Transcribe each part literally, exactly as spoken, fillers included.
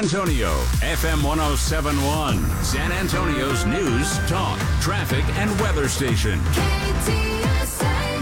Antonio, F M one oh seven point one, San Antonio's news, talk, traffic, and weather station. K T S A.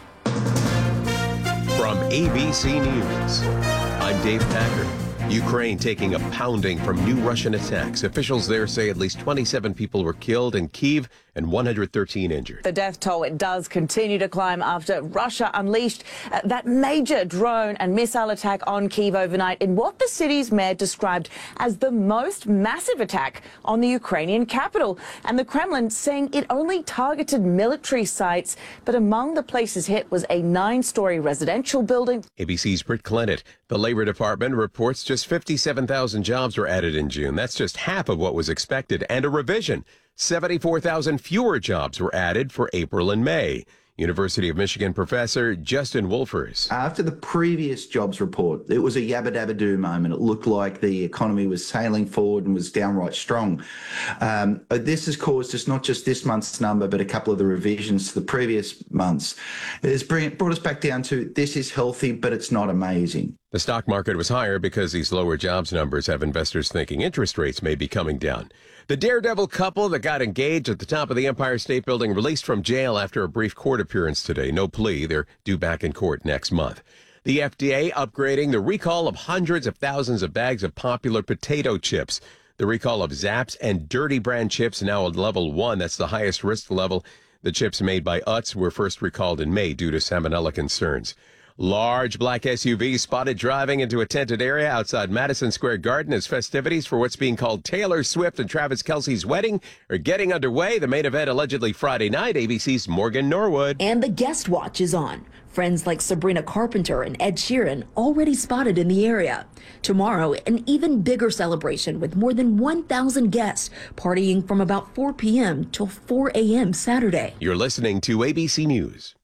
From A B C News, I'm Dave Packer. Ukraine taking a pounding from new Russian attacks. Officials there say at least twenty-seven people were killed in Kyiv and one hundred thirteen injured. The death toll, it does continue to climb after Russia unleashed uh, that major drone and missile attack on Kyiv overnight in what the city's mayor described as the most massive attack on the Ukrainian capital. And the Kremlin saying it only targeted military sites, but among the places hit was a nine-story residential building. A B C's Britt Clennett. The Labor Department reports just fifty-seven thousand jobs were added in June. That's just half of what was expected, and a revision. seventy-four thousand fewer jobs were added for April and May. University of Michigan professor Justin Wolfers. After the previous jobs report, it was a yabba-dabba-doo moment. It looked like the economy was sailing forward and was downright strong. Um, this has caused us not just this month's number, but a couple of the revisions to the previous months. It has brought us back down to this is healthy, but it's not amazing. The stock market was higher because these lower jobs numbers have investors thinking interest rates may be coming down. The daredevil couple that got engaged at the top of the Empire State Building released from jail after a brief court appearance today. No plea. They're due back in court next month. The F D A upgrading the recall of hundreds of thousands of bags of popular potato chips. The recall of Zapp's and Dirty brand chips now at level one. That's the highest risk level. The chips made by Utz were first recalled in May due to salmonella concerns. Large black S U V spotted driving into a tented area outside Madison Square Garden as festivities for what's being called Taylor Swift and Travis Kelce's wedding are getting underway. The main event allegedly Friday night. A B C's Morgan Norwood. And the guest watch is on. Friends like Sabrina Carpenter and Ed Sheeran already spotted in the area. Tomorrow, an even bigger celebration with more than one thousand guests partying from about four p.m. till four a.m. Saturday. You're listening to A B C News.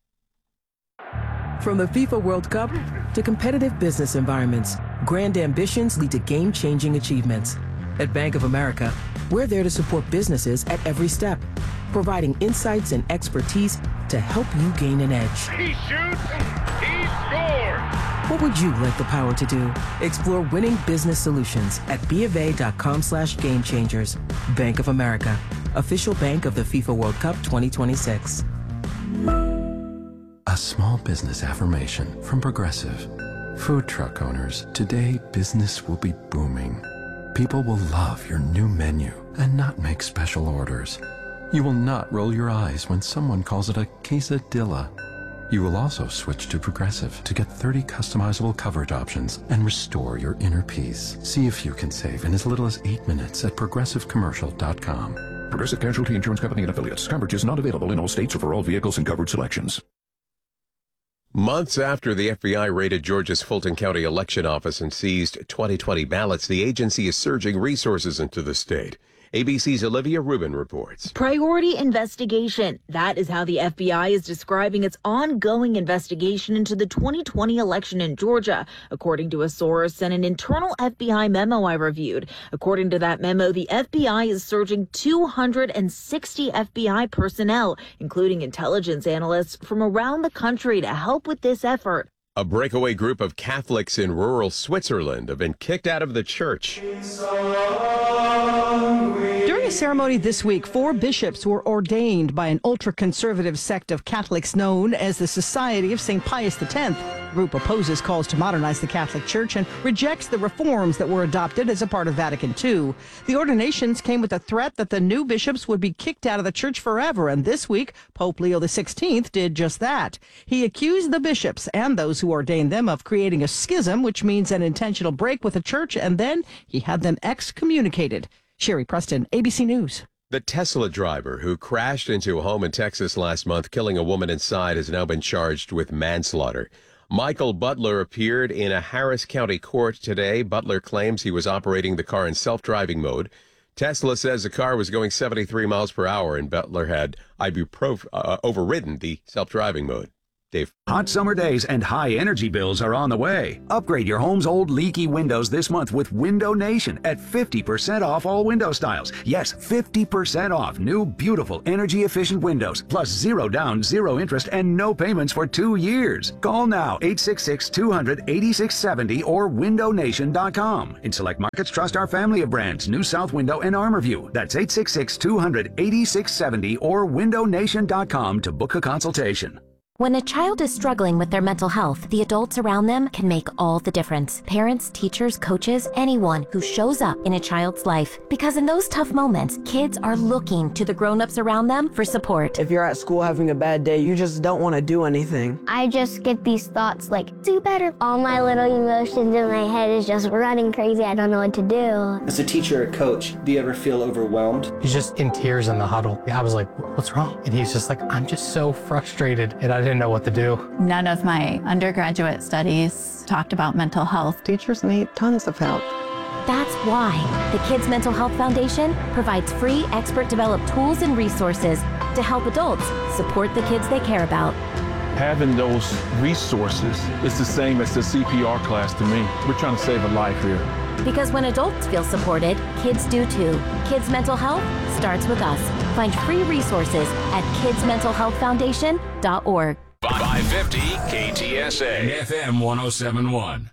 From the FIFA World Cup to competitive business environments, grand ambitions lead to game-changing achievements. At Bank of America, we're there to support businesses at every step, providing insights and expertise to help you gain an edge. He shoots, he scores! What would you like the power to do? Explore winning business solutions at BofA.com slash game changers. Bank of America, official bank of the FIFA World Cup twenty twenty-six. A small business affirmation from Progressive. Food truck owners, today business will be booming. People will love your new menu and not make special orders. You will not roll your eyes when someone calls it a quesadilla. You will also switch to Progressive to get thirty customizable coverage options and restore your inner peace. See if you can save in as little as eight minutes at progressive commercial dot com. Progressive Casualty Insurance Company and Affiliates. Coverage is not available in all states or for all vehicles and covered selections. Months after the F B I raided Georgia's Fulton County election office and seized twenty twenty ballots, the agency is surging resources into the state. A B C's Olivia Rubin reports. Priority investigation. That is how the F B I is describing its ongoing investigation into the twenty twenty election in Georgia, according to a source and an internal F B I memo I reviewed. According to that memo, the F B I is surging two hundred sixty F B I personnel, including intelligence analysts from around the country, to help with this effort. A breakaway group of Catholics in rural Switzerland have been kicked out of the church. During a ceremony this week, four bishops were ordained by an ultra-conservative sect of Catholics known as the Society of Saint Pius the tenth. The group opposes calls to modernize the Catholic Church and rejects the reforms that were adopted as a part of Vatican two. The ordinations came with a threat that the new bishops would be kicked out of the church forever, and this week, Pope Leo the sixteenth did just that. He accused the bishops and those who ordained them of creating a schism, which means an intentional break with the church, and then he had them excommunicated. Sherry Preston, A B C News. The Tesla driver who crashed into a home in Texas last month, killing a woman inside, has now been charged with manslaughter. Michael Butler appeared in a Harris County court today. Butler claims he was operating the car in self-driving mode. Tesla says the car was going seventy-three miles per hour and Butler had ibuprofen uh, overridden the self-driving mode. Dave. Hot summer days and high energy bills are on the way. Upgrade your home's old leaky windows this month with Window Nation at fifty percent off all window styles. Yes, fifty percent off new, beautiful, energy-efficient windows, plus zero down, zero interest, and no payments for two years. Call now, eight six six, two hundred, eighty-six seventy or window nation dot com. In select markets, trust our family of brands, New South Window and Armorview. That's eight six six, two hundred, eighty-six seventy or window nation dot com to book a consultation. When a child is struggling with their mental health, the adults around them can make all the difference. Parents, teachers, coaches, anyone who shows up in a child's life. Because in those tough moments, kids are looking to the grown-ups around them for support. If you're at school having a bad day, you just don't want to do anything. I just get these thoughts like, do better. All my little emotions in my head is just running crazy. I don't know what to do. As a teacher or coach, do you ever feel overwhelmed? He's just in tears in the huddle. I was like, what's wrong? And he's just like, I'm just so frustrated, and I didn't know what to do. None of my undergraduate studies talked about mental health. Teachers need tons of help. That's why the Kids Mental Health Foundation provides free expert-developed tools and resources to help adults support the kids they care about. Having those resources is the same as the C P R class to me. We're trying to save a life here. Because when adults feel supported, kids do too. Kids Mental Health starts with us. Find free resources at kids mental health foundation dot org. five fifty K T S A and F M one oh seven point one.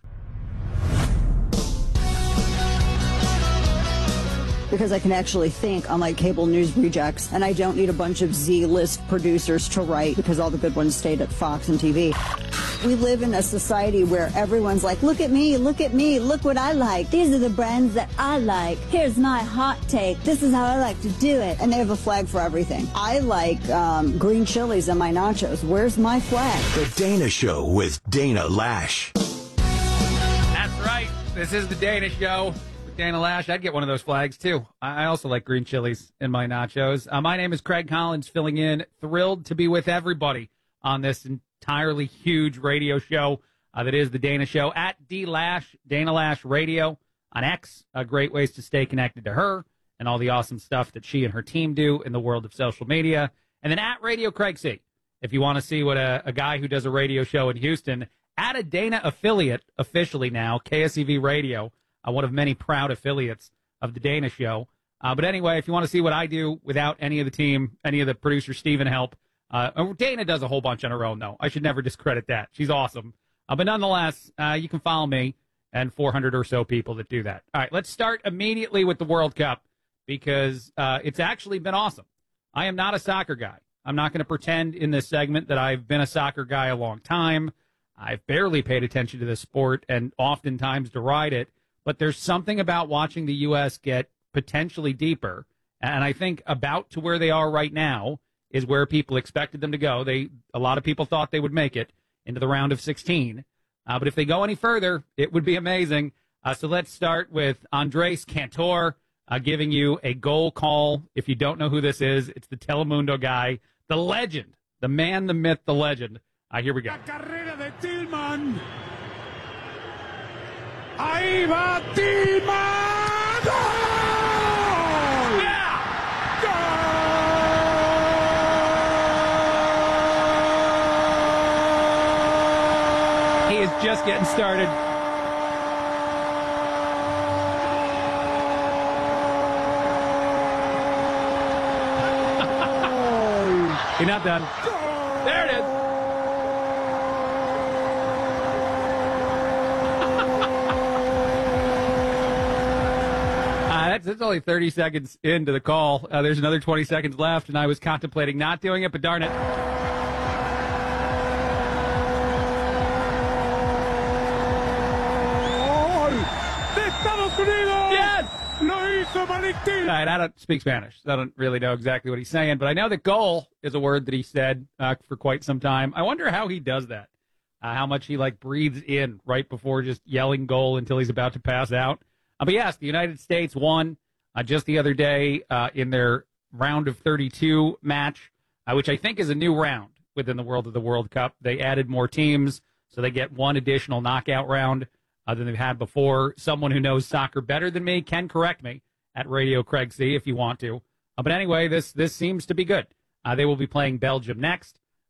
Because I can actually think, unlike cable news rejects, and I don't need a bunch of Z-list producers to write because all the good ones stayed at Fox and T V. We live in a society where everyone's like, look at me, look at me, look what I like. These are the brands that I like. Here's my hot take. This is how I like to do it. And they have a flag for everything. I like um, green chilies on my nachos. Where's my flag? The Dana Show with Dana Lash. That's right. This is the Dana Show with Dana Lash. I'd get one of those flags, too. I also like green chilies in my nachos. Uh, my name is Craig Collins, filling in. Thrilled to be with everybody on this entirely huge radio show uh, that is the Dana Show. At D Lash, Dana Lash Radio on X. Uh, great ways to stay connected to her and all the awesome stuff that she and her team do in the world of social media. And then at Radio Craig C, if you want to see what a, a guy who does a radio show in Houston, at a Dana affiliate officially now, K S E V Radio, uh, one of many proud affiliates of the Dana Show. Uh, but anyway, if you want to see what I do without any of the team, any of the producer Steven help, Uh, Dana does a whole bunch on her own, though. I should never discredit that. She's awesome. Uh, but nonetheless, uh, you can follow me and four hundred or so people that do that. All right, let's start immediately with the World Cup because uh, it's actually been awesome. I am not a soccer guy. I'm not going to pretend in this segment that I've been a soccer guy a long time. I've barely paid attention to this sport and oftentimes deride it. But there's something about watching the U S get potentially deeper, and I think about to where they are right now is where people expected them to go. They, a lot of people thought they would make it into the round of sixteen. Uh, but if they go any further, it would be amazing. Uh, so let's start with Andres Cantor uh, giving you a goal call. If you don't know who this is, it's the Telemundo guy, the legend, the man, the myth, the legend. Uh, here we go. La carrera de Tillman. Ahí va Tillman. ¡Gol! Yeah! He is just getting started. You're not done. There it is. uh, that's, that's only thirty seconds into the call. Uh, there's another twenty seconds left, and I was contemplating not doing it, but darn it. Yes! All right, I don't speak Spanish, so I don't really know exactly what he's saying, but I know that goal is a word that he said uh, for quite some time. I wonder how he does that, uh, how much he, like, breathes in right before just yelling goal until he's about to pass out. Uh, but, yes, the United States won uh, just the other day uh, in their round of thirty-two match, uh, which I think is a new round within the world of the World Cup. They added more teams, so they get one additional knockout round uh, than they've had before. Someone who knows soccer better than me can correct me at Radio Craig C if you want to. Uh, but anyway, this this seems to be good. Uh, they will be playing Belgium next.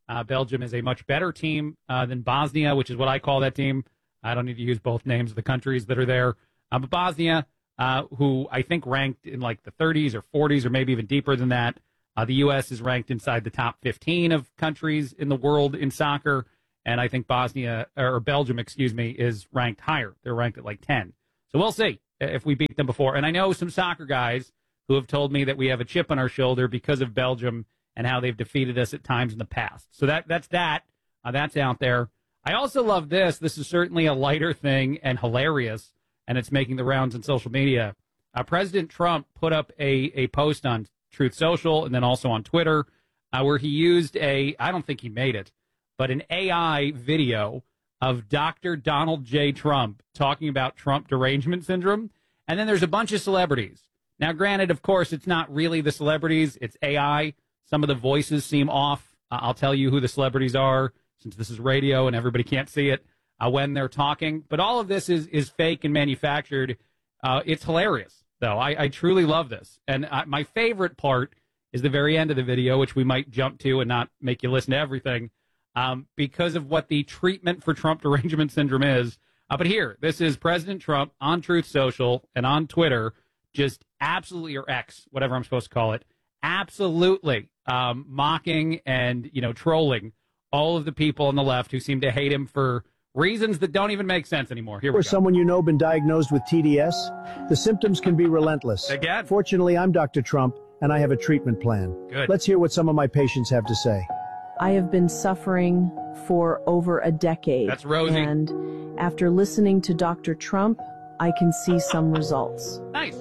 Uh, Belgium is a much better team uh, than Bosnia, which is what I call that team. I don't need to use both names of the countries that are there. Uh, but Bosnia, uh, who I think ranked in like the thirties or forties or maybe even deeper than that. Uh, the U S is ranked inside the top fifteen of countries in the world in soccer. And I think Bosnia, or Belgium, excuse me, is ranked higher. They're ranked at like ten. So we'll see if we beat them before. And I know some soccer guys who have told me that we have a chip on our shoulder because of Belgium and how they've defeated us at times in the past. So that that's that. Uh, that's out there. I also love this. This is certainly a lighter thing and hilarious, and it's making the rounds on social media. Uh, President Trump put up a, a post on Truth Social and then also on Twitter uh, where he used a, I don't think he made it, but an A I video of Doctor Donald J. Trump talking about Trump derangement syndrome. And then there's a bunch of celebrities. Now, granted, of course, it's not really the celebrities. It's A I. Some of the voices seem off. Uh, I'll tell you who the celebrities are, since this is radio and everybody can't see it uh, when they're talking. But all of this is, is fake and manufactured. Uh, it's hilarious, though. I, I truly love this. And I, my favorite part is the very end of the video, which we might jump to and not make you listen to everything, um, because of what the treatment for Trump derangement syndrome is. Uh, but here, this is President Trump on Truth Social and on Twitter, just absolutely, or X, whatever I'm supposed to call it, absolutely um, mocking and, you know, trolling all of the people on the left who seem to hate him for reasons that don't even make sense anymore. Here we Or go. someone you know been diagnosed with T D S, the symptoms can be relentless. Again. Fortunately, I'm Doctor Trump, and I have a treatment plan. Good. Let's hear what some of my patients have to say. I have been suffering for over a decade. That's Rosie. And after listening to Doctor Trump, I can see some results. Nice.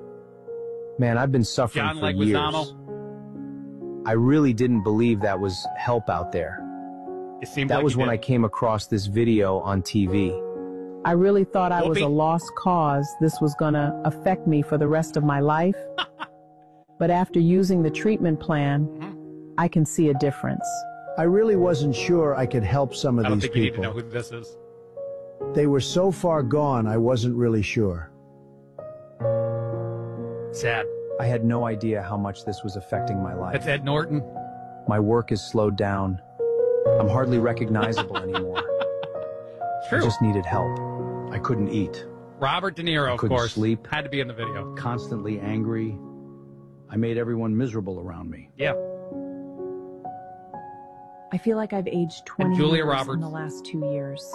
Man, I've been suffering John for Leguizamo. years. I really didn't believe that was help out there. It seemed that like was you when did. I came across this video on T V. I really thought I was Whoopi. a lost cause. This was going to affect me for the rest of my life. But after using the treatment plan, Mm-hmm. I can see a difference. I really wasn't sure I could help some of I don't these think you need to people. know who this is. They were so far gone, I wasn't really sure. Sad. I had no idea how much this was affecting my life. That's Ed Norton. My work is slowed down. I'm hardly recognizable anymore. True. I just needed help. I couldn't eat. Robert De Niro, of couldn't course. sleep. Had to be in the video. Constantly angry. I made everyone miserable around me. Yeah. I feel like I've aged twenty Julia years Roberts. in the last two years.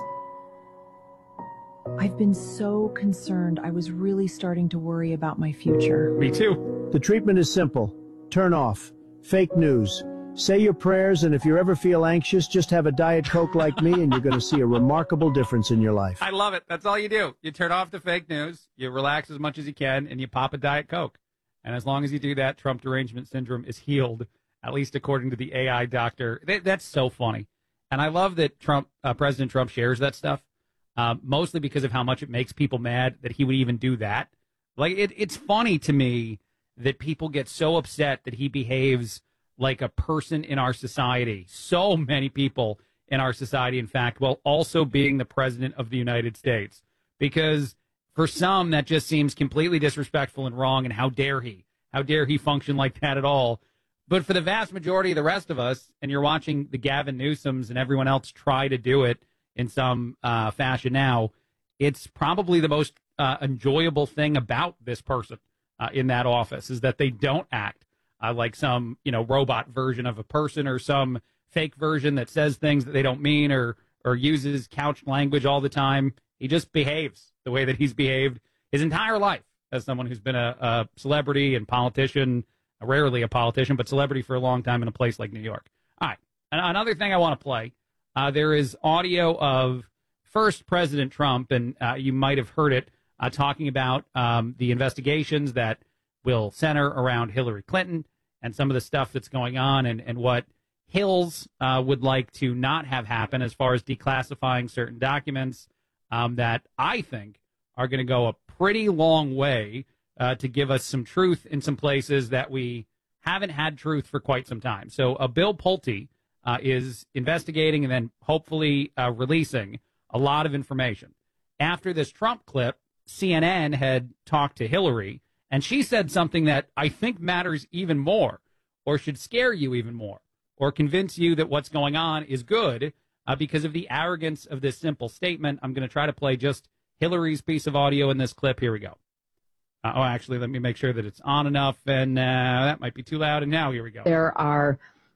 I've been so concerned. I was really starting to worry about my future. Me too. The treatment is simple. Turn off. Fake news. Say your prayers, and if you ever feel anxious, just have a Diet Coke like me, and you're going to see a remarkable difference in your life. I love it. That's all you do. You turn off the fake news, you relax as much as you can, and you pop a Diet Coke. And as long as you do that, Trump derangement syndrome is healed, at least according to the A I doctor. Th- that's so funny. And I love that Trump, uh, President Trump shares that stuff, uh, mostly because of how much it makes people mad that he would even do that. Like, it, it's funny to me that people get so upset that he behaves like a person in our society. So many people in our society, in fact, while also being the president of the United States. Because for some, that just seems completely disrespectful and wrong, and how dare he? How dare he function like that at all? But for the vast majority of the rest of us, and you're watching the Gavin Newsoms and everyone else try to do it in some uh, fashion now, it's probably the most uh, enjoyable thing about this person uh, in that office, is that they don't act Uh, like some, you know, robot version of a person, or some fake version that says things that they don't mean, or or uses couched language all the time. He just behaves the way that he's behaved his entire life as someone who's been a, a celebrity and politician, rarely a politician, but celebrity for a long time in a place like New York. All right. And another thing I want to play, uh, there is audio of first President Trump, and uh, you might have heard it, uh, talking about um, the investigations that will center around Hillary Clinton and some of the stuff that's going on, and, and what Hills uh, would like to not have happen as far as declassifying certain documents um, that I think are going to go a pretty long way uh, to give us some truth in some places that we haven't had truth for quite some time. So uh, Bill Pulte uh, is investigating and then hopefully uh, releasing a lot of information. After this Trump clip, C N N had talked to Hillary, and she said something that I think matters even more, or should scare you even more, or convince you that what's going on is good uh, because of the arrogance of this simple statement. I'm going to try to play just Hillary's piece of audio in this clip. Here we go. Uh, oh, actually, let me make sure that it's on enough, and uh, that might be too loud. And now here we go. There are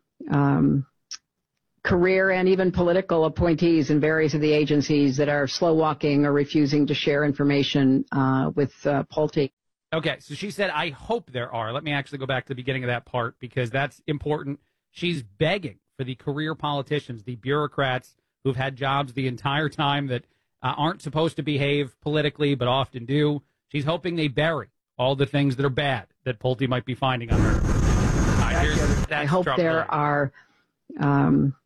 um, career and even political appointees in various of the agencies that are slow walking or refusing to share information uh, with uh, Pulte. Okay, so she said, I hope there are. Let me actually go back to the beginning of that part because that's important. She's begging for the career politicians, the bureaucrats who've had jobs the entire time that uh, aren't supposed to behave politically but often do. She's hoping they bury all the things that are bad that Pulte might be finding on her. Right, here's, I hope Trump there going. are um,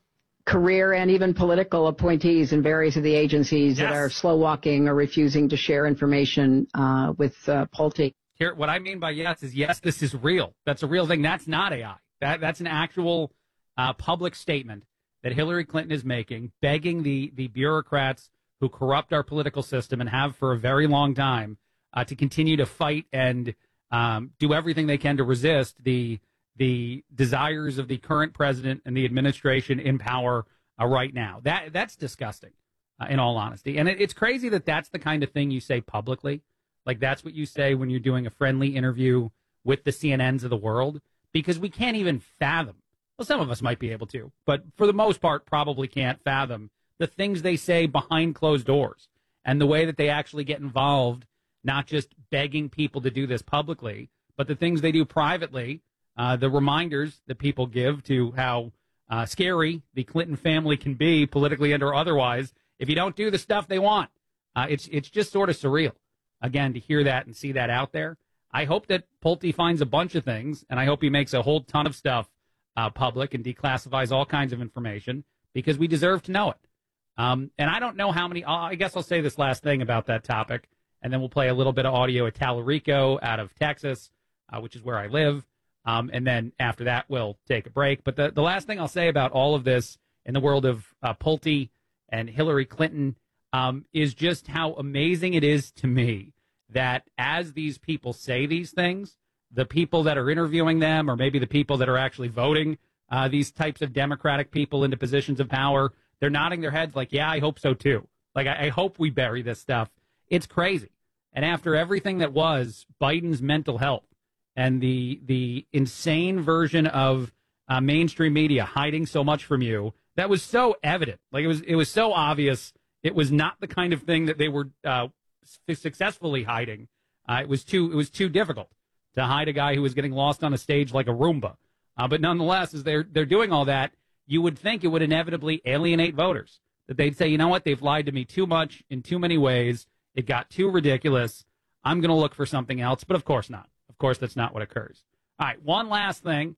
career and even political appointees in various of the agencies Yes. that are slow walking or refusing to share information uh, with uh, Pulte. Here, what I mean by yes is yes, this is real. That's a real thing. That's not A I. That that's an actual uh, public statement that Hillary Clinton is making, begging the the bureaucrats who corrupt our political system and have for a very long time uh, to continue to fight and um, do everything they can to resist the the desires of the current president and the administration in power uh, right now. That that's disgusting, uh, in all honesty. And it, it's crazy that that's the kind of thing you say publicly. Like that's what you say when you're doing a friendly interview with the C N Ns of the world, because we can't even fathom. Well, some of us might be able to, but for the most part, probably can't fathom the things they say behind closed doors and the way that they actually get involved, not just begging people to do this publicly, but the things they do privately, uh, the reminders that people give to how uh, scary the Clinton family can be politically and or otherwise if you don't do the stuff they want. Uh, it's it's just sort of surreal, again, to hear that and see that out there. I hope that Pulte finds a bunch of things, and I hope he makes a whole ton of stuff uh, public and declassifies all kinds of information because we deserve to know it. Um, and I don't know how many, I guess I'll say this last thing about that topic, and then we'll play a little bit of audio at Tallarico out of Texas, uh, which is where I live. Um, and then after that, we'll take a break. But the, the last thing I'll say about all of this in the world of uh, Pulte and Hillary Clinton um, is just how amazing it is to me that as these people say these things, the people that are interviewing them, or maybe the people that are actually voting uh, these types of Democratic people into positions of power, they're nodding their heads like, yeah, I hope so too. Like, I, I hope we bury this stuff. It's crazy. And after everything that was Biden's mental health and the the insane version of uh, mainstream media hiding so much from you, that was so evident. Like, it was it was so obvious. It was not the kind of thing that they were uh, successfully hiding. Uh, it was too it was too difficult to hide a guy who was getting lost on a stage like a Roomba. Uh, but nonetheless, as they're they're doing all that, you would think it would inevitably alienate voters. That they'd say, you know what, they've lied to me too much in too many ways. It got too ridiculous. I'm going to look for something else. But of course not. Of course, that's not what occurs. All right, one last thing.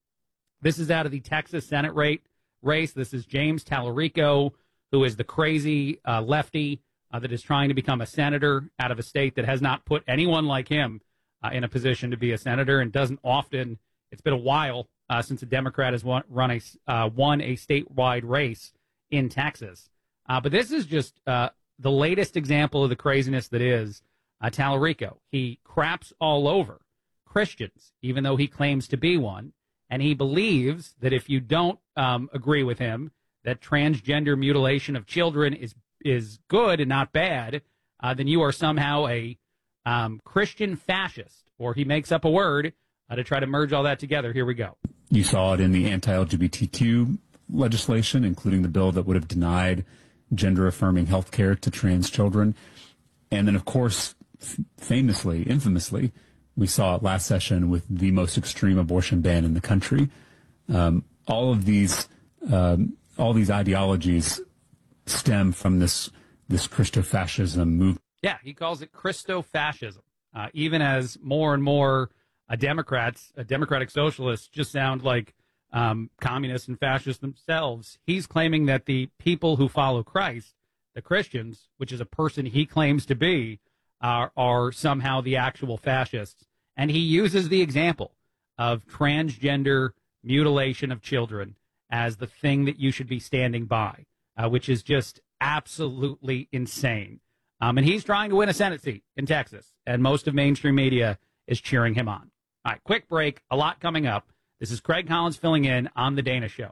This is out of the Texas Senate rate race. This is James Tallarico, who is the crazy uh, lefty uh, that is trying to become a senator out of a state that has not put anyone like him uh, in a position to be a senator and doesn't often. It's been a while uh, since a Democrat has won, run a, uh, won a statewide race in Texas. Uh, but this is just uh, the latest example of the craziness that is uh, Tallarico. He craps all over Christians, even though he claims to be one. And he believes that if you don't um, agree with him, that transgender mutilation of children is is good and not bad, uh, then you are somehow a um, Christian fascist. Or he makes up a word uh, to try to merge all that together. Here we go. You saw it in the anti-L G B T Q legislation, including the bill that would have denied gender-affirming health care to trans children. And then, of course, f- famously, infamously, we saw it last session with the most extreme abortion ban in the country. Um, all of these, um, all these ideologies stem from this this Christofascism movement. Yeah, he calls it Christofascism. Uh, even as more and more uh, Democrats, uh, Democratic socialists, just sound like um, communists and fascists themselves. He's claiming that the people who follow Christ, the Christians, which is a person he claims to be, are, are somehow the actual fascists. And he uses the example of transgender mutilation of children as the thing that you should be standing by, uh, which is just absolutely insane. Um, and he's trying to win a Senate seat in Texas, and most of mainstream media is cheering him on. All right, quick break. A lot coming up. This is Craig Collins filling in on The Dana Show.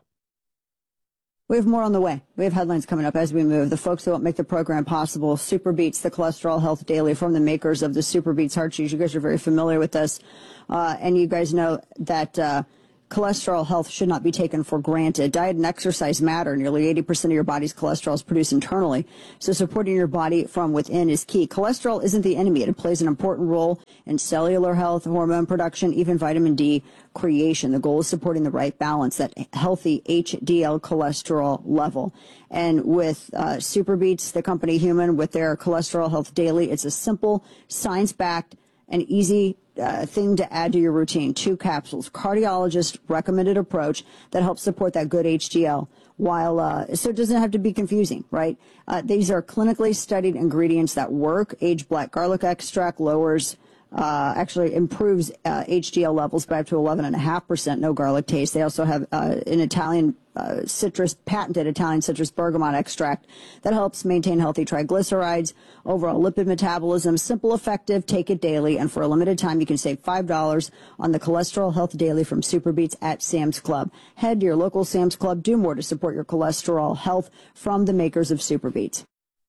We have more on the way. We have headlines coming up as we move. The folks that will make the program possible, Super Beets, the Cholesterol Health Daily from the makers of the Super Beets Heart Cheese. You guys are very familiar with this. Uh, and you guys know that uh, cholesterol health should not be taken for granted. Diet and exercise matter. Nearly eighty percent of your body's cholesterol is produced internally. So supporting your body from within is key. Cholesterol isn't the enemy. It plays an important role in cellular health, hormone production, even vitamin D creation. The goal is supporting the right balance, that healthy H D L cholesterol level. And with uh, Super Beets, the company Human, with their Cholesterol Health Daily, it's a simple, science-backed, and easy uh, thing to add to your routine. Two capsules, cardiologist recommended approach that helps support that good H D L. While uh, so it doesn't have to be confusing, right? Uh, these are clinically studied ingredients that work. Aged black garlic extract lowers. Uh, actually improves uh, H D L levels by up to eleven point five percent, no garlic taste. They also have uh, an Italian uh, citrus, patented Italian citrus bergamot extract that helps maintain healthy triglycerides, overall lipid metabolism. Simple, effective, take it daily. And for a limited time, you can save five dollars on the Cholesterol Health Daily from Super Beets at Sam's Club. Head to your local Sam's Club. Do more to support your cholesterol health from the makers of Super Beets.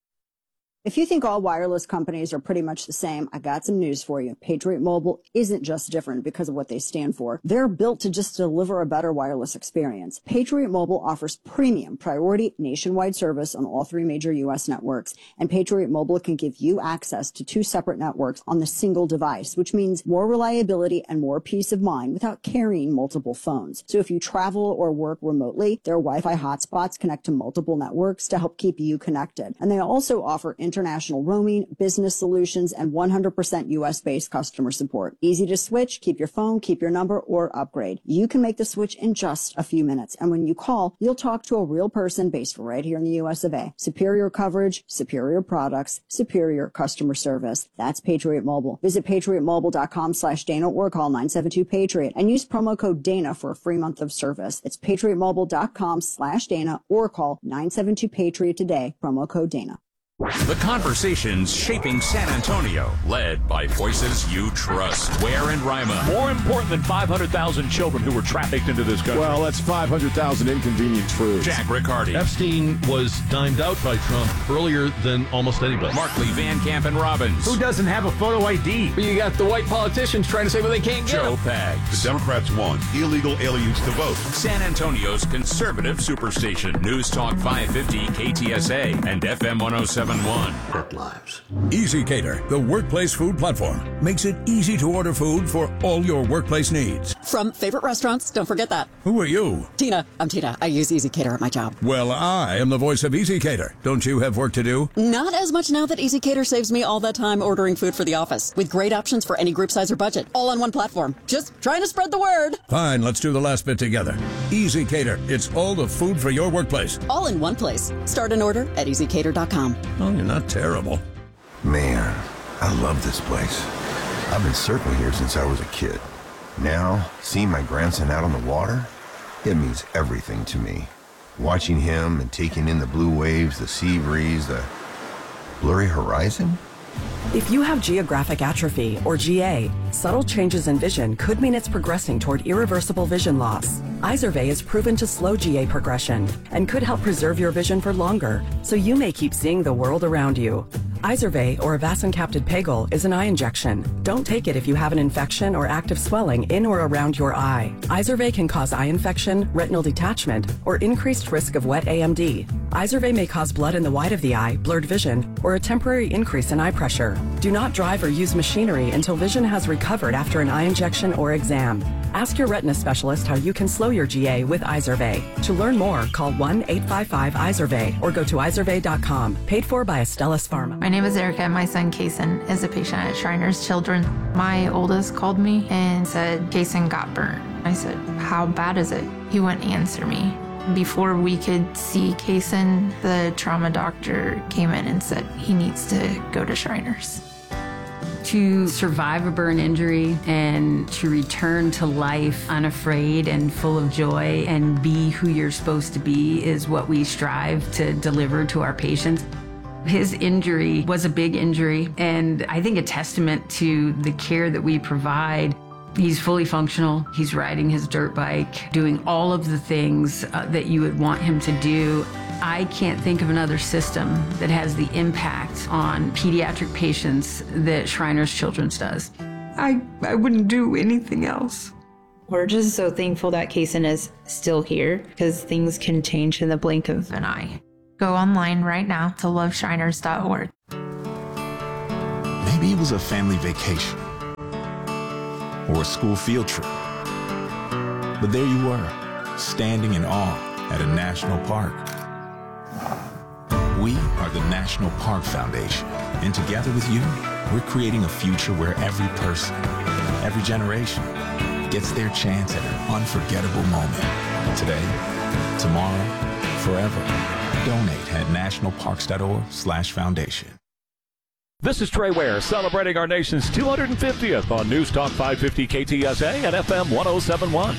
If you think all wireless companies are pretty much the same, I got some news for you. Patriot Mobile isn't just different because of what they stand for. They're built to just deliver a better wireless experience. Patriot Mobile offers premium priority nationwide service on all three major U S networks. And Patriot Mobile can give you access to two separate networks on the single device, which means more reliability and more peace of mind without carrying multiple phones. So if you travel or work remotely, their Wi-Fi hotspots connect to multiple networks to help keep you connected. And they also offer international roaming, business solutions, and one hundred percent U S-based customer support. Easy to switch, keep your phone, keep your number, or upgrade. You can make the switch in just a few minutes. And when you call, you'll talk to a real person based right here in the U S of A. Superior coverage, superior products, superior customer service. That's Patriot Mobile. Visit patriotmobile.com slash Dana or call nine seven two Patriot and use promo code Dana for a free month of service. It's patriotmobile.com slash Dana or call nine seven two Patriot today. Promo code Dana. The conversations shaping San Antonio, led by voices you trust. Ware and Rima. More important than five hundred thousand children who were trafficked into this country. Well, that's five hundred thousand inconvenient truths. Jack Riccardi. Epstein was dimed out by Trump earlier than almost anybody. Markley, Van Camp, and Robbins. Who doesn't have a photo I D? But you got the white politicians trying to say, well, they can't get Joe Pags. The Democrats want illegal aliens to vote. San Antonio's conservative superstation. News Talk five fifty K T S A and F M one oh seven point one. Lives. Easy Cater, the workplace food platform, makes it easy to order food for all your workplace needs. From favorite restaurants, don't forget that. Who are you? Tina. I'm Tina. I use Easy Cater at my job. Well, I am the voice of Easy Cater. Don't you have work to do? Not as much now that Easy Cater saves me all that time ordering food for the office, with great options for any group size or budget, all on one platform. Just trying to spread the word. Fine, let's do the last bit together. Easy Cater. It's all the food for your workplace. All in one place. Start an order at easy cater dot com. Oh, you're not terrible. Man, I love this place. I've been surfing here since I was a kid. Now, seeing my grandson out on the water, it means everything to me. Watching him and taking in the blue waves, the sea breeze, the blurry horizon. If you have geographic atrophy, or G A, subtle changes in vision could mean it's progressing toward irreversible vision loss. Izervay is proven to slow G A progression and could help preserve your vision for longer, so you may keep seeing the world around you. Izervay, or avacincaptad pegol, is an eye injection. Don't take it if you have an infection or active swelling in or around your eye. Izervay can cause eye infection, retinal detachment, or increased risk of wet A M D. Izervay may cause blood in the white of the eye, blurred vision, or a temporary increase in eye pressure. Do not drive or use machinery until vision has recovered after an eye injection or exam. Ask your retina specialist how you can slow your G A with Izervay. To learn more, call one eight five five Izervay or go to izervay dot com. Paid for by Astellas Pharma. My name is Erica. My son, Kason, is a patient at Shriners Children. My oldest called me and said, Kason got burnt. I said, how bad is it? He wouldn't answer me. Before we could see Kason, the trauma doctor came in and said he needs to go to Shriners. To survive a burn injury and to return to life unafraid and full of joy and be who you're supposed to be is what we strive to deliver to our patients. His injury was a big injury, and I think a testament to the care that we provide. He's fully functional. He's riding his dirt bike, doing all of the things uh, that you would want him to do. I can't think of another system that has the impact on pediatric patients that Shriners Children's does. I, I wouldn't do anything else. We're just so thankful that Kaysen is still here because things can change in the blink of an eye. Go online right now to love shriners dot org. Maybe it was a family vacation or a school field trip. But there you were, standing in awe at a national park. We are the National Park Foundation, and together with you, we're creating a future where every person, every generation, gets their chance at an unforgettable moment. Today, tomorrow, forever. Donate at nationalparks.org slash foundation. This is Trey Ware celebrating our nation's two hundred fiftieth on News Talk five fifty K T S A and F M one oh seven point one.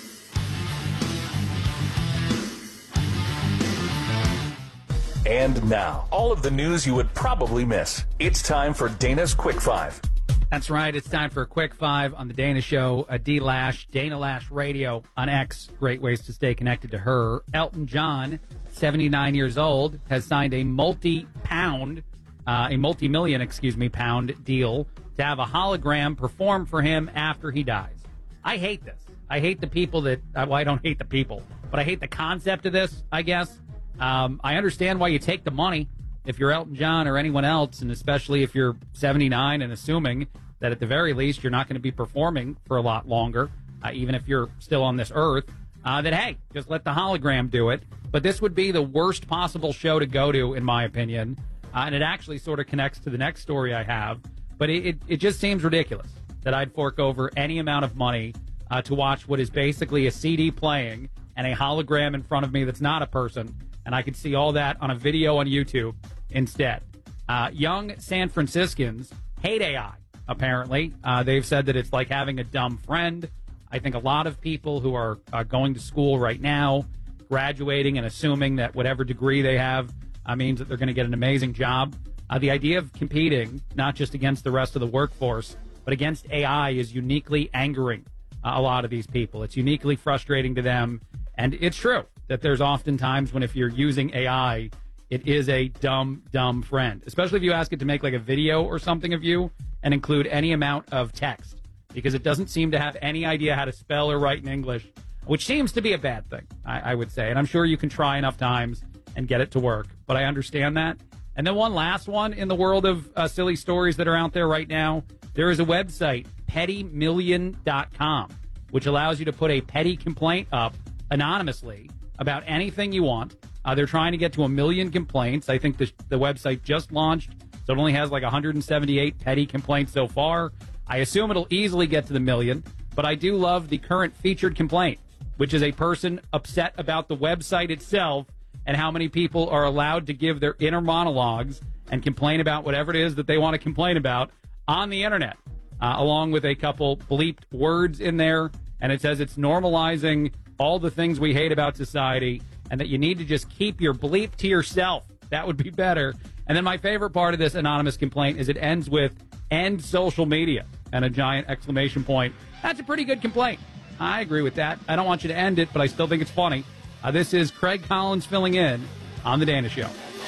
And now, all of the news you would probably miss. It's time for Dana's Quick Five. That's right. It's time for a Quick Five on the Dana Show. A D Lash, Dana Lash Radio on X. Great ways to stay connected to her. Elton John, seventy-nine years old, has signed a multi-pound, uh, a multi-million, excuse me, pound deal to have a hologram perform for him after he dies. I hate this. I hate the people that, well, I don't hate the people, but I hate the concept of this, I guess. Um, I understand why you take the money if you're Elton John or anyone else, and especially if you're seventy-nine and assuming that at the very least you're not going to be performing for a lot longer, uh, even if you're still on this earth, uh, that, hey, just let the hologram do it. But this would be the worst possible show to go to, in my opinion, uh, and it actually sort of connects to the next story I have. But it, it, it just seems ridiculous that I'd fork over any amount of money uh, to watch what is basically a C D playing and a hologram in front of me that's not a person, and I could see all that on a video on YouTube instead. Uh, young San Franciscans hate A I, apparently. Uh, they've said that it's like having a dumb friend. I think a lot of people who are uh, going to school right now, graduating and assuming that whatever degree they have uh, means that they're going to get an amazing job. Uh, the idea of competing, not just against the rest of the workforce, but against A I is uniquely angering uh, a lot of these people. It's uniquely frustrating to them. And it's true that there's often times when if you're using A I, it is a dumb, dumb friend, especially if you ask it to make like a video or something of you and include any amount of text, because it doesn't seem to have any idea how to spell or write in English, which seems to be a bad thing, I, I would say. And I'm sure you can try enough times and get it to work, but I understand that. And then one last one in the world of uh, silly stories that are out there right now. There is a website, petty million dot com, which allows you to put a petty complaint up anonymously about anything you want. Uh, they're trying to get to a million complaints. I think the, the website just launched, so it only has like one hundred seventy-eight petty complaints so far. I assume it'll easily get to the million, but I do love the current featured complaint, which is a person upset about the website itself and how many people are allowed to give their inner monologues and complain about whatever it is that they want to complain about on the internet, uh, along with a couple bleeped words in there. And it says it's normalizing all the things we hate about society and that you need to just keep your bleep to yourself. That would be better. And then my favorite part of this anonymous complaint is it ends with end social media and a giant exclamation point. That's a pretty good complaint. I agree with that. I don't want you to end it, but I still think it's funny. Uh, this is Craig Collins filling in on The Dana Show.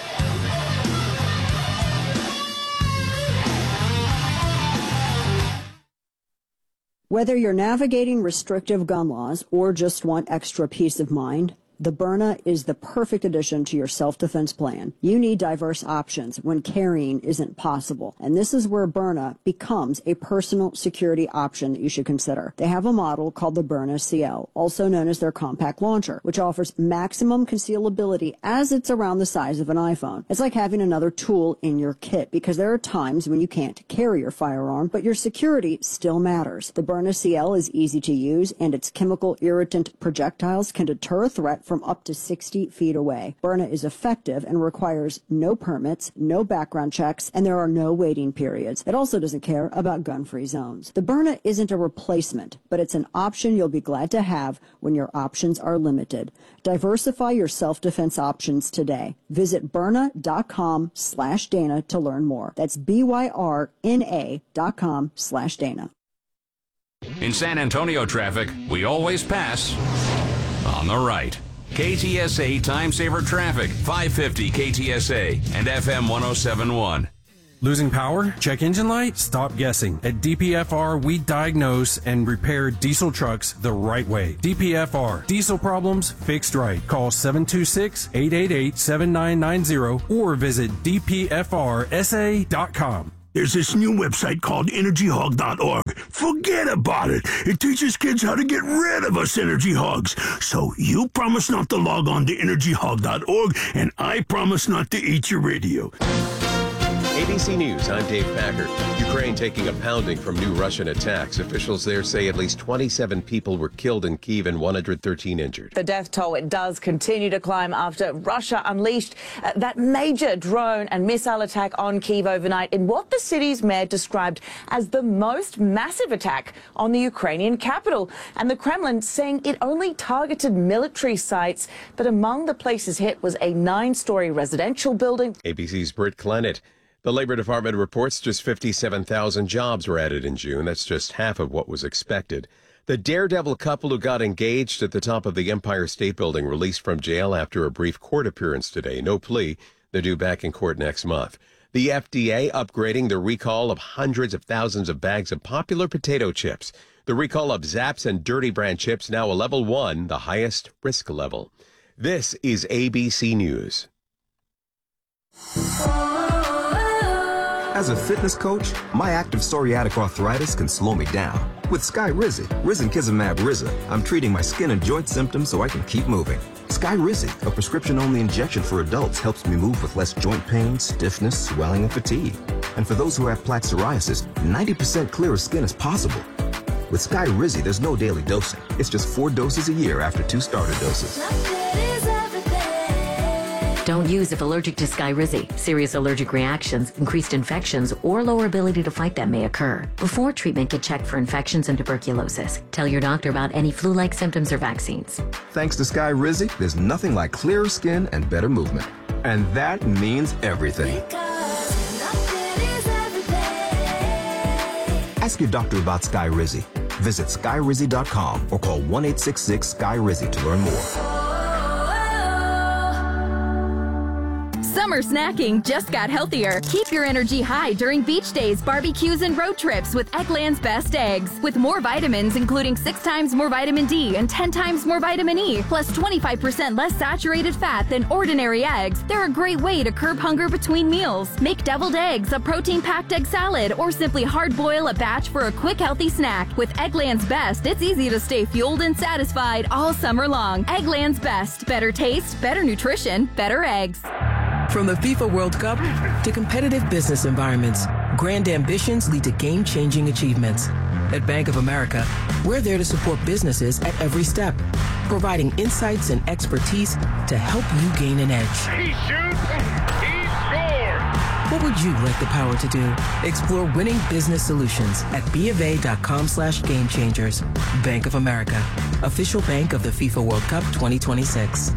Whether you're navigating restrictive gun laws or just want extra peace of mind, the Byrna is the perfect addition to your self-defense plan. You need diverse options when carrying isn't possible, and this is where Byrna becomes a personal security option that you should consider. They have a model called the Byrna C L, also known as their compact launcher, which offers maximum concealability as it's around the size of an iPhone. It's like having another tool in your kit, because there are times when you can't carry your firearm, but your security still matters. The Byrna C L is easy to use, and its chemical irritant projectiles can deter a threat from up to sixty feet away. Byrna is effective and requires no permits, no background checks, and there are no waiting periods. It also doesn't care about gun-free zones. The Byrna isn't a replacement, but it's an option you'll be glad to have when your options are limited. Diversify your self-defense options today. Visit Byrna.com slash Dana to learn more. That's B Y R N A dot com slash Dana. In San Antonio traffic, we always pass on the right. K T S A Time Saver Traffic, five fifty K T S A and F M one oh seven point one. Losing power? Check engine light? Stop guessing. At D P F R, we diagnose and repair diesel trucks the right way. D P F R. Diesel problems fixed right. Call seven two six, eight eight eight, seven nine nine zero or visit d p f r s a dot com. There's this new website called energy hog dot org. Forget about it. It teaches kids how to get rid of us energy hogs. So you promise not to log on to energy hog dot org, and I promise not to eat your radio. A B C News, I'm Dave Packer. Ukraine taking a pounding from new Russian attacks. Officials there say at least twenty-seven people were killed in Kyiv and one hundred thirteen injured. The death toll, it does continue to climb after Russia unleashed uh, that major drone and missile attack on Kyiv overnight in what the city's mayor described as the most massive attack on the Ukrainian capital. And the Kremlin saying it only targeted military sites, but among the places hit was a nine-story residential building. A B C's Britt Clennett. The Labor Department reports just fifty-seven thousand jobs were added in June. That's just half of what was expected. The daredevil couple who got engaged at the top of the Empire State Building released from jail after a brief court appearance today. No plea. They're due back in court next month. The F D A upgrading the recall of hundreds of thousands of bags of popular potato chips. The recall of Zapp's and Dirty Brand chips now a level one, the highest risk level. This is A B C News. As a fitness coach, my active psoriatic arthritis can slow me down. With Skyrizi, Risankizumab Riza, I'm treating my skin and joint symptoms so I can keep moving. Skyrizi, a prescription-only injection for adults, helps me move with less joint pain, stiffness, swelling, and fatigue. And for those who have plaque psoriasis, ninety percent clearer skin is possible. With Skyrizi, there's no daily dosing. It's just four doses a year after two starter doses. Don't use if allergic to Skyrizi. Serious allergic reactions, increased infections, or lower ability to fight them may occur. Before treatment, get checked for infections and tuberculosis. Tell your doctor about any flu-like symptoms or vaccines. Thanks to Skyrizi, there's nothing like clearer skin and better movement. And that means everything. Ask your doctor about Skyrizi. Visit skyrizi dot com or call one eight six six Sky Rizi to learn more. Summer snacking just got healthier. Keep your energy high during beach days, barbecues, and road trips with Eggland's Best Eggs. With more vitamins, including six times more vitamin D and ten times more vitamin E, plus twenty-five percent less saturated fat than ordinary eggs, they're a great way to curb hunger between meals. Make deviled eggs, a protein-packed egg salad, or simply hard-boil a batch for a quick, healthy snack. With Eggland's Best, it's easy to stay fueled and satisfied all summer long. Eggland's Best. Better taste, better nutrition, better eggs. From the FIFA World Cup to competitive business environments, grand ambitions lead to game-changing achievements. At Bank of America, we're there to support businesses at every step, providing insights and expertise to help you gain an edge. He shoots, he scores! What would you like the power to do? Explore winning business solutions at bofa.com slash game changers. Bank of America, official bank of the FIFA World Cup twenty twenty-six.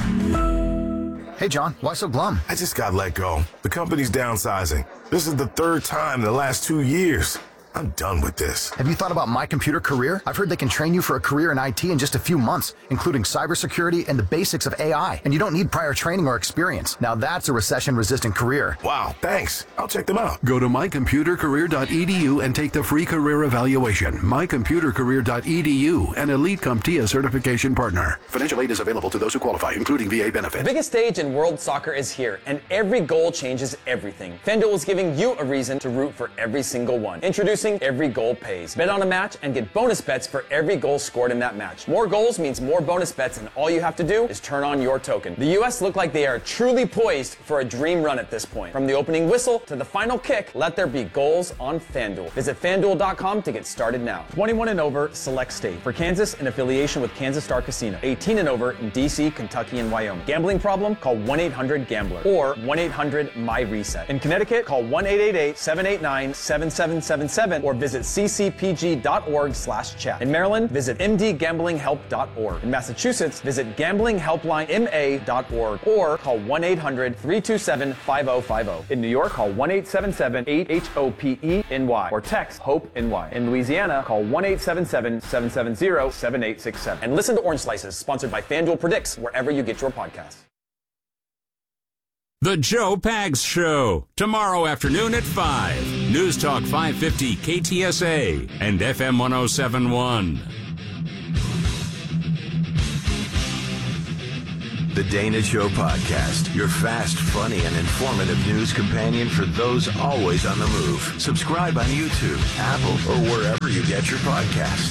Hey, John, why so glum? I just got let go. The company's downsizing. This is the third time in the last two years. I'm done with this. Have you thought about My Computer Career? I've heard they can train you for a career in I T in just a few months, including cybersecurity and the basics of A I. And you don't need prior training or experience. Now that's a recession-resistant career. Wow, thanks. I'll check them out. Go to my computer career dot e d u and take the free career evaluation. my computer career dot e d u, an Elite CompTIA certification partner. Financial aid is available to those who qualify, including V A benefits. The biggest stage in world soccer is here, and every goal changes everything. FanDuel is giving you a reason to root for every single one. Introducing Every Goal Pays. Bet on a match and get bonus bets for every goal scored in that match. More goals means more bonus bets, and all you have to do is turn on your token. The U S look like they are truly poised for a dream run at this point. From the opening whistle to the final kick, let there be goals on FanDuel. Visit FanDuel dot com to get started now. twenty-one and over, select state. For Kansas, in affiliation with Kansas Star Casino. eighteen and over in D C, Kentucky, and Wyoming. Gambling problem? Call one eight hundred gambler or one eight hundred my reset. In Connecticut, call one eight eight eight, seven eight nine, seven seven seven seven seven or visit ccpg.org slash chat. In Maryland, visit m d gambling help dot org. In Massachusetts, visit gambling helpline m a dot org or call one eight hundred three two seven five oh five oh. In New York, call one eight seven seven eight H O P E N Y or text HOPE-N-Y. In Louisiana, call one eight seven seven seven seven zero seven eight six seven. And listen to Orange Slices, sponsored by FanDuel Predicts, wherever you get your podcasts. The Joe Pags Show, tomorrow afternoon at five. News Talk five fifty K T S A and F M one oh seven point one. The Dana Show Podcast, your fast, funny, and informative news companion for those always on the move. Subscribe on YouTube, Apple, or wherever you get your podcasts.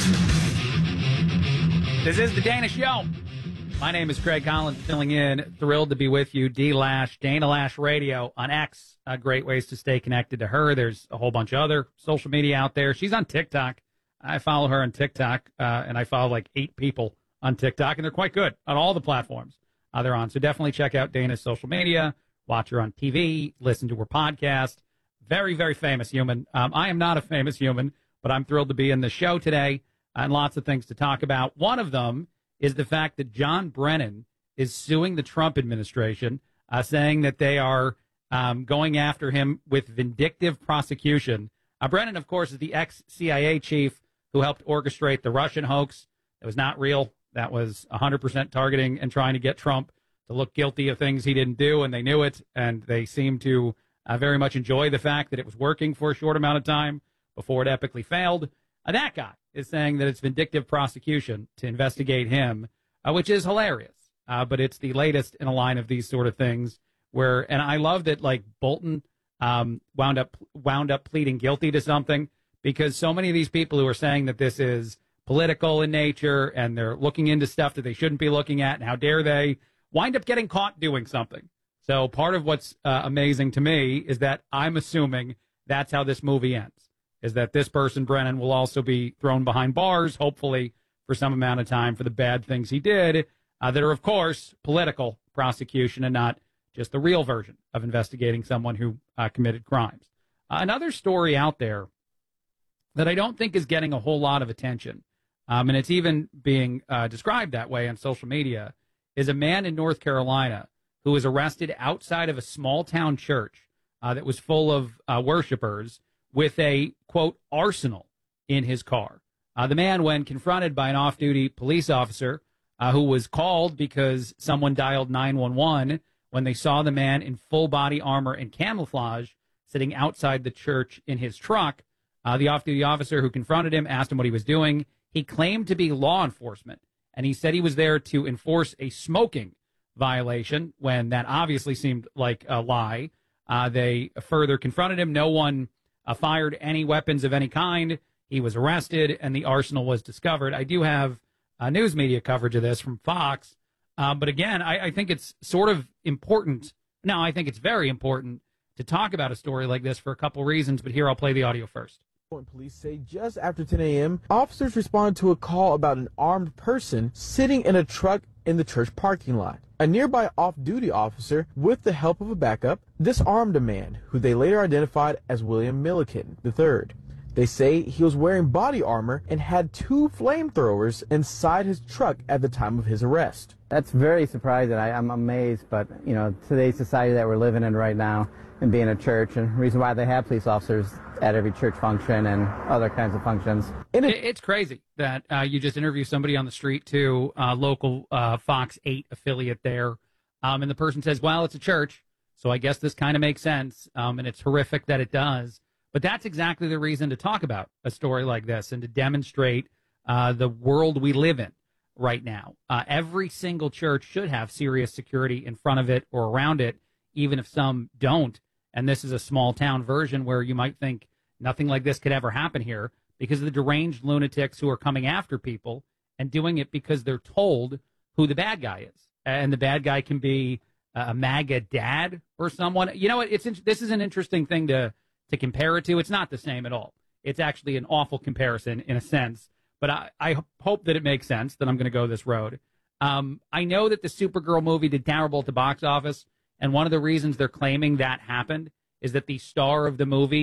This is The Dana Show. My name is Craig Collins, filling in. Thrilled to be with you. D-Lash, Dana Lash Radio on X. Uh, great ways to stay connected to her. There's a whole bunch of other social media out there. She's on TikTok. I follow her on TikTok, uh, and I follow like eight people on TikTok, and they're quite good on all the platforms uh, they're on. So definitely check out Dana's social media, watch her on T V, listen to her podcast. Very, very famous human. Um, I am not a famous human, but I'm thrilled to be in the show today, and lots of things to talk about. One of them is the fact that John Brennan is suing the Trump administration, uh, saying that they are um, going after him with vindictive prosecution. Uh, Brennan, of course, is the ex-C I A chief who helped orchestrate the Russian hoax. It was not real. That was one hundred percent targeting and trying to get Trump to look guilty of things he didn't do, and they knew it, and they seemed to uh, very much enjoy the fact that it was working for a short amount of time before it epically failed. Uh, that guy is saying that it's vindictive prosecution to investigate him, uh, which is hilarious. Uh, but it's the latest in a line of these sort of things where, and I love that like Bolton um, wound up wound up pleading guilty to something, because so many of these people who are saying that this is political in nature and they're looking into stuff that they shouldn't be looking at, and how dare they, wind up getting caught doing something. So part of what's uh, amazing to me is that I'm assuming that's how this movie ends, is that this person, Brennan, will also be thrown behind bars, hopefully for some amount of time, for the bad things he did, uh, that are, of course, political prosecution and not just the real version of investigating someone who uh, committed crimes. Uh, another story out there that I don't think is getting a whole lot of attention, um, and it's even being uh, described that way on social media, is a man in North Carolina who was arrested outside of a small-town church uh, that was full of uh, worshipers with a, quote, arsenal in his car. Uh, the man, when confronted by an off-duty police officer uh, who was called because someone dialed nine one one when they saw the man in full-body armor and camouflage sitting outside the church in his truck, uh, the off-duty officer who confronted him asked him what he was doing. He claimed to be law enforcement, and he said he was there to enforce a smoking violation, when that obviously seemed like a lie. Uh, they further confronted him. No one uh, fired any weapons of any kind. He was arrested, and the arsenal was discovered. I do have uh, news media coverage of this from Fox. Uh, but again, I, I think it's sort of important. Now, I think it's very important to talk about a story like this for a couple reasons, but here I'll play the audio first. Police say just after ten a.m., officers responded to a call about an armed person sitting in a truck in the church parking lot. A nearby off-duty officer, with the help of a backup, disarmed a man who they later identified as William Milliken the third. They say he was wearing body armor and had two flamethrowers inside his truck at the time of his arrest. That's very surprising. I, I'm amazed, but, you know, today's society that we're living in right now, and being a church, and the reason why they have police officers at every church function and other kinds of functions. It, it's crazy that uh, you just interview somebody on the street, too, uh, local uh, Fox eight affiliate there, um, and the person says, well, it's a church, so I guess this kind of makes sense, um, and it's horrific that it does. But that's exactly the reason to talk about a story like this and to demonstrate uh, the world we live in right now. Uh, every single church should have serious security in front of it or around it, even if some don't. And this is a small town version where you might think nothing like this could ever happen here because of the deranged lunatics who are coming after people and doing it because they're told who the bad guy is. And the bad guy can be a MAGA dad or someone. You know what? It's this is an interesting thing to to compare it to. It's not the same at all. It's actually an awful comparison in a sense. But I, I hope that it makes sense that I'm going to go this road. Um, I know that the Supergirl movie did terrible at the box office. And one of the reasons they're claiming that happened is that the star of the movie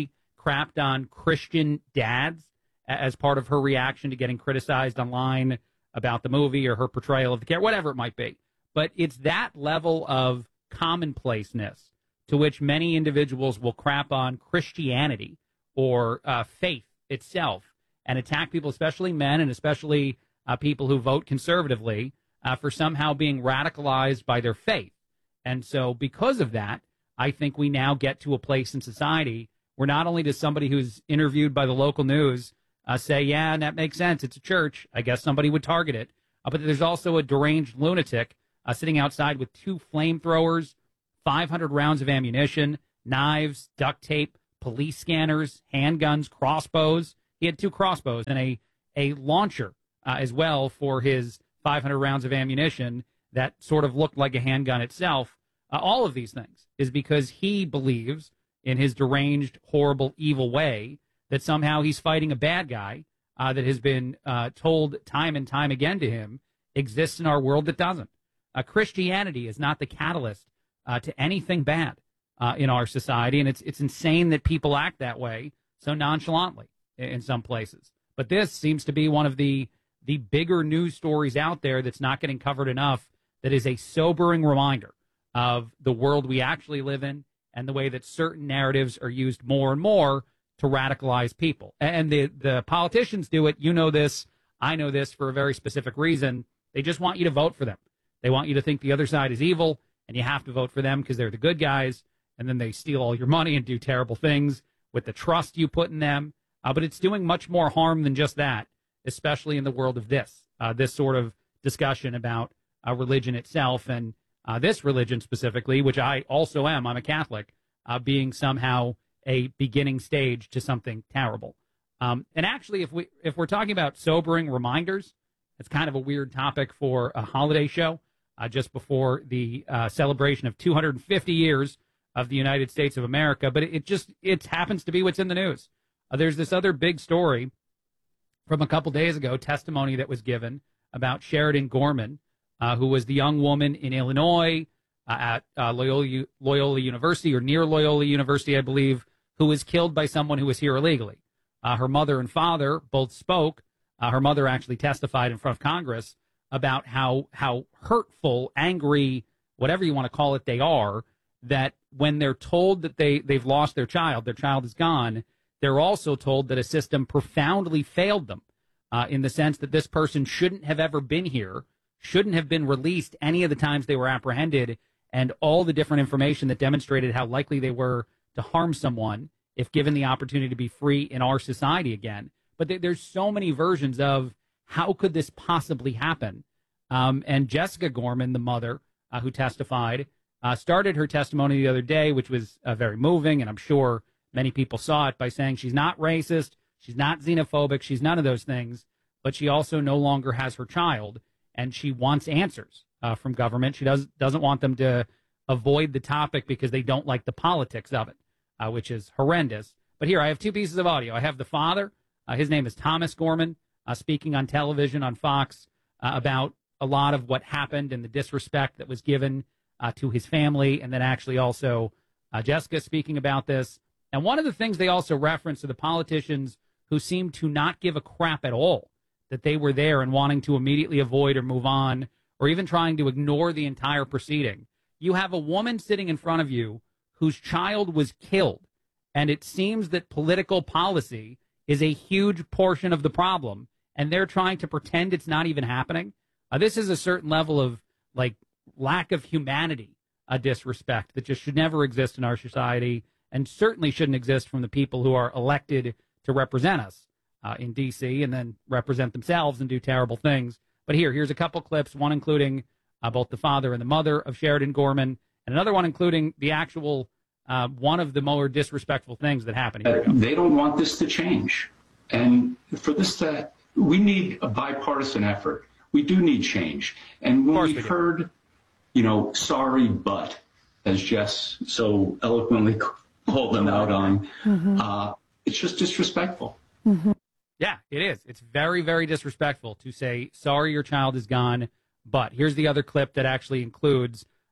crapped on Christian dads as part of her reaction to getting criticized online about the movie or her portrayal of the character, whatever it might be. But it's that level of commonplaceness to which many individuals will crap on Christianity or uh, faith itself and attack people, especially men and especially uh, people who vote conservatively, uh, for somehow being radicalized by their faith. And so because of that, I think we now get to a place in society where not only does somebody who's interviewed by the local news uh, say, yeah, and that makes sense, it's a church, I guess somebody would target it, uh, but there's also a deranged lunatic uh, sitting outside with two flamethrowers, five hundred rounds of ammunition, knives, duct tape, police scanners, handguns, crossbows. He had two crossbows and a, a launcher uh, as well for his five hundred rounds of ammunition that sort of looked like a handgun itself. Uh, all of these things is because he believes in his deranged, horrible, evil way that somehow he's fighting a bad guy uh, that has been uh, told time and time again to him exists in our world that doesn't. Uh, Christianity is not the catalyst uh, to anything bad uh, in our society, and it's it's insane that people act that way so nonchalantly in, in some places. But this seems to be one of the the bigger news stories out there that's not getting covered enough, that is a sobering reminder of the world we actually live in and the way that certain narratives are used more and more to radicalize people. And the, the politicians do it. You know this. I know this for a very specific reason. They just want you to vote for them. They want you to think the other side is evil, and you have to vote for them because they're the good guys, and then they steal all your money and do terrible things with the trust you put in them. Uh, but it's doing much more harm than just that, especially in the world of this, uh, this sort of discussion about uh, religion itself and uh, this religion specifically, which I also am. I'm a Catholic, uh, being somehow a beginning stage to something terrible. Um, and actually, if we if we're talking about sobering reminders, it's kind of a weird topic for a holiday show uh, just before the uh, celebration of two hundred fifty years of the United States of America. But it, it just it happens to be what's in the news. Uh, there's this other big story from a couple days ago, testimony that was given about Sheridan Gorman, uh, who was the young woman in Illinois uh, at uh, Loyola, Loyola University or near Loyola University, I believe, who was killed by someone who was here illegally. Uh, her mother and father both spoke. Uh, her mother actually testified in front of Congress about how how hurtful, angry, whatever you want to call it, they are, that when they're told that they, they've lost their child, their child is gone, they're also told that a system profoundly failed them uh, in the sense that this person shouldn't have ever been here, shouldn't have been released any of the times they were apprehended, and all the different information that demonstrated how likely they were to harm someone if given the opportunity to be free in our society again. But th- there's so many versions of how could this possibly happen? Um, and Jessica Gorman, the mother uh, who testified, uh, started her testimony the other day, which was uh, very moving, and I'm sure many people saw it, by saying she's not racist, she's not xenophobic, she's none of those things, but she also no longer has her child, and she wants answers uh, from government. She does, doesn't want them to avoid the topic because they don't like the politics of it, uh, which is horrendous. But here, I have two pieces of audio. I have the father. Uh, his name is Thomas Gorman, uh, speaking on television on Fox uh, about a lot of what happened and the disrespect that was given uh, to his family, and then actually also uh, Jessica speaking about this. And one of the things they also reference are the politicians who seem to not give a crap at all that they were there and wanting to immediately avoid or move on or even trying to ignore the entire proceeding. You have a woman sitting in front of you whose child was killed, and it seems that political policy is a huge portion of the problem, and they're trying to pretend it's not even happening. Uh, this is a certain level of, like, lack of humanity, a disrespect that just should never exist in our society, and certainly shouldn't exist from the people who are elected to represent us uh, in D C and then represent themselves and do terrible things. But here, here's a couple clips, one including uh, both the father and the mother of Sheridan Gorman, and another one including the actual uh, one of the more disrespectful things that happened. Here we go. They don't want this to change. And for this to, we need a bipartisan effort. We do need change. And when we heard, you know, sorry, but, as Jess so eloquently called them out on, mm-hmm. uh, it's just disrespectful. Mm-hmm. Yeah, it is. It's very, very disrespectful to say, sorry, your child is gone. But here's the other clip that actually includes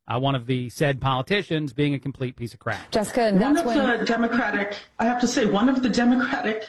uh, one of the said politicians being a complete piece of crap. Jessica, one that's of when... the Democratic, I have to say, one of the Democratic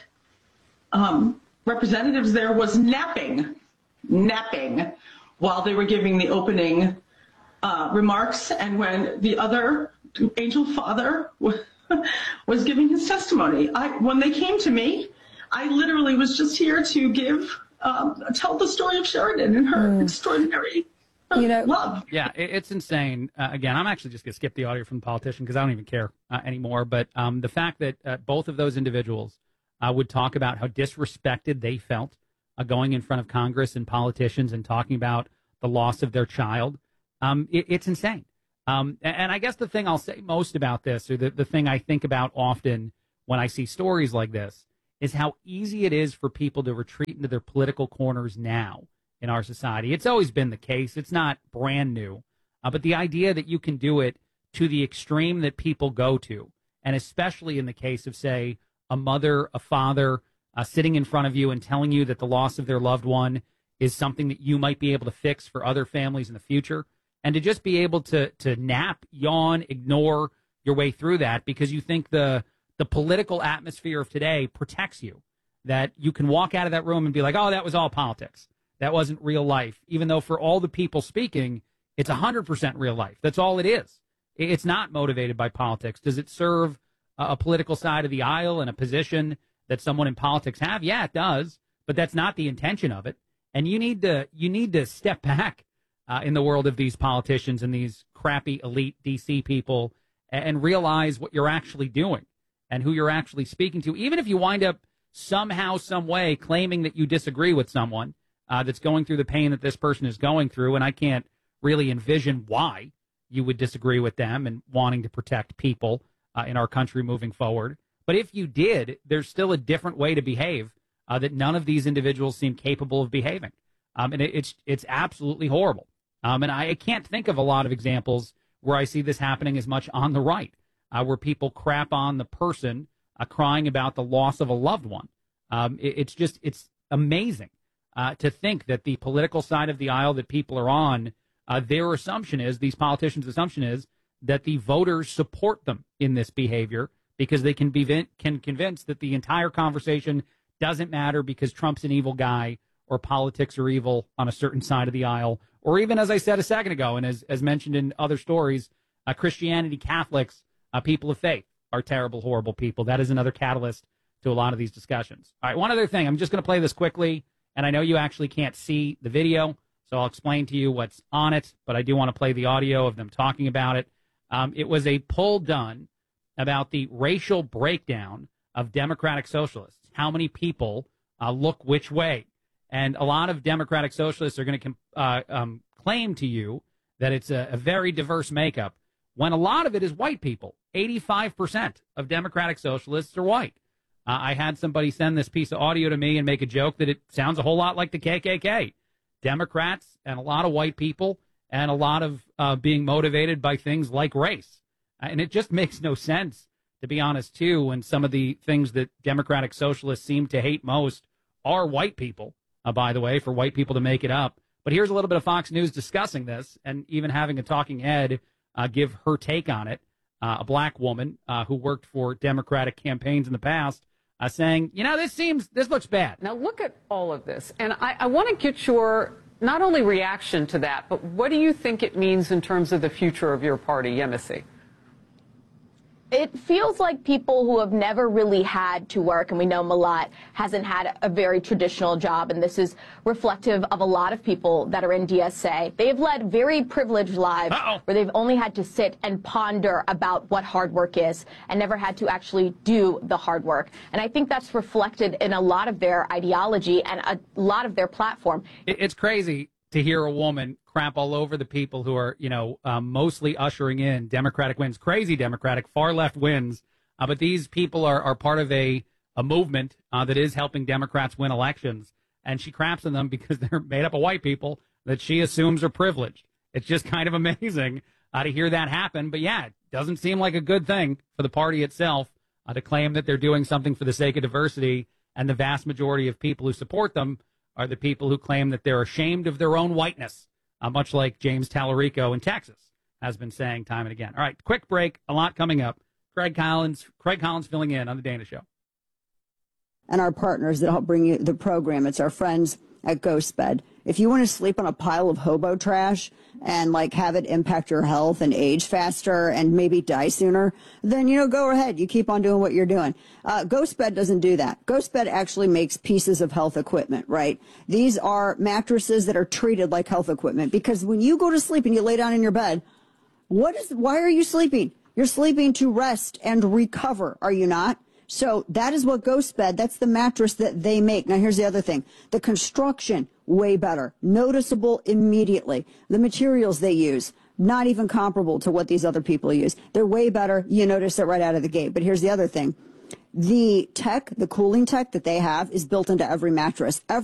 um, representatives there was napping, napping while they were giving the opening uh, remarks, and when the other angel father was, was giving his testimony. I, when they came to me, I literally was just here to give, um, tell the story of Sheridan and her mm. extraordinary you know, love. Yeah, it, it's insane. Uh, again, I'm actually just going to skip the audio from the politician because I don't even care uh, anymore. But um, the fact that uh, both of those individuals uh, would talk about how disrespected they felt uh, going in front of Congress and politicians and talking about the loss of their child, um, it, it's insane. Um, and, and I guess the thing I'll say most about this, or the, the thing I think about often when I see stories like this, is how easy it is for people to retreat into their political corners now in our society. It's always been the case. It's not brand new. Uh, but the idea that you can do it to the extreme that people go to, and especially in the case of, say, a mother, a father uh, sitting in front of you and telling you that the loss of their loved one is something that you might be able to fix for other families in the future, and to just be able to to nap, yawn, ignore your way through that because you think the the political atmosphere of today protects you, that you can walk out of that room and be like, oh, that was all politics. That wasn't real life, even though for all the people speaking, it's one hundred percent real life. That's all it is. It's not motivated by politics. Does it serve a political side of the aisle and a position that someone in politics have? Yeah, it does, but that's not the intention of it. And you need to you need to step back uh, in the world of these politicians and these crappy elite D C people and, and realize what you're actually doing and who you're actually speaking to. Even if you wind up somehow, some way claiming that you disagree with someone uh, that's going through the pain that this person is going through, and I can't really envision why you would disagree with them and wanting to protect people uh, in our country moving forward. But if you did, there's still a different way to behave uh, that none of these individuals seem capable of behaving. Um, and it, it's it's absolutely horrible. Um, and I, I can't think of a lot of examples where I see this happening as much on the right, uh, where people crap on the person uh, crying about the loss of a loved one. Um, it, it's just, it's amazing uh, to think that the political side of the aisle that people are on, uh, their assumption is, these politicians' assumption is, that the voters support them in this behavior because they can be can convince that the entire conversation doesn't matter because Trump's an evil guy or politics are evil on a certain side of the aisle, or even, as I said a second ago, and as, as mentioned in other stories, uh, Christianity, Catholics, uh, people of faith are terrible, horrible people. That is another catalyst to a lot of these discussions. All right, one other thing. I'm just going to play this quickly, and I know you actually can't see the video, so I'll explain to you what's on it, but I do want to play the audio of them talking about it. Um, it was a poll done about the racial breakdown of Democratic Socialists, how many people uh, look which way. And a lot of Democratic Socialists are going to uh, um, claim to you that it's a, a very diverse makeup, when a lot of it is white people. eighty-five percent of Democratic Socialists are white. Uh, I had somebody send this piece of audio to me and make a joke that it sounds a whole lot like the K K K. Democrats and a lot of white people and a lot of uh, being motivated by things like race. And it just makes no sense, to be honest, too, when some of the things that Democratic Socialists seem to hate most are white people, uh, by the way, for white people to make it up. But here's a little bit of Fox News discussing this and even having a talking head uh, give her take on it, uh, a black woman uh, who worked for Democratic campaigns in the past, uh, saying, you know, this seems, this looks bad. Now, look at all of this. And I, I want to get your not only reaction to that, but what do you think it means in terms of the future of your party, Yemisi? It feels like people who have never really had to work, and we know Malat hasn't had a very traditional job, and this is reflective of a lot of people that are in D S A. They have led very privileged lives Uh-oh. where they've only had to sit and ponder about what hard work is and never had to actually do the hard work. And I think that's reflected in a lot of their ideology and a lot of their platform. It's crazy to hear a woman crap all over the people who are, you know, um, mostly ushering in Democratic wins, crazy Democratic, far left wins. Uh, but these people are, are part of a, a movement uh, that is helping Democrats win elections. And she craps on them because they're made up of white people that she assumes are privileged. It's just kind of amazing uh, to hear that happen. But yeah, it doesn't seem like a good thing for the party itself uh, to claim that they're doing something for the sake of diversity. And the vast majority of people who support them are the people who claim that they're ashamed of their own whiteness. Uh, much like James Tallarico in Texas, has been saying time and again. All right, quick break. A lot coming up. Craig Collins, Craig Collins filling in on the Dana Show. And our partners that help bring you the program. It's our friends at GhostBed. If you want to sleep on a pile of hobo trash and like have it impact your health and age faster and maybe die sooner, then, you know, go ahead. You keep on doing what you're doing. Uh, GhostBed doesn't do that. GhostBed actually makes pieces of health equipment, right? These are mattresses that are treated like health equipment, because when you go to sleep and you lay down in your bed, what is, why are you sleeping? You're sleeping to rest and recover, are you not? So that is what GhostBed, that's the mattress that they make. Now, here's the other thing. The construction, way better. Noticeable immediately. The materials they use, not even comparable to what these other people use. They're way better. You notice it right out of the gate. But here's the other thing. The tech, the cooling tech that they have is built into every mattress. Every